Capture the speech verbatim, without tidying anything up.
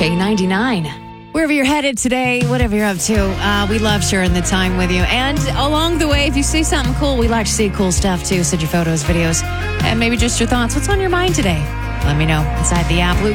K ninety-nine. Wherever you're headed today, whatever you're up to, uh, we love sharing the time with you. And along the way, if you see something cool, we like to see cool stuff too. Send your photos, videos, and maybe just your thoughts. What's on your mind today? Let me know inside the app.